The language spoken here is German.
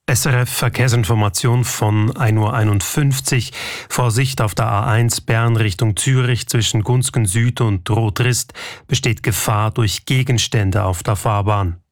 SRF Verkehrsinformation von 1:51 Uhr. Vorsicht auf der A1 Bern Richtung Zürich zwischen Gunzgen Süd und Rotrist besteht Gefahr durch Gegenstände auf der Fahrbahn.